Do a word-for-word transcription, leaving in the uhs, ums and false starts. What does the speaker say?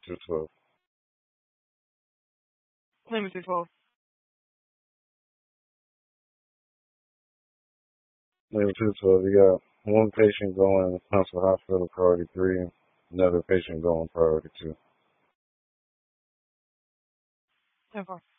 two twelve. Limit two twelve. Maybe two twelve. You got one patient going Huntsville Hospital priority three, another patient going priority two. ten four.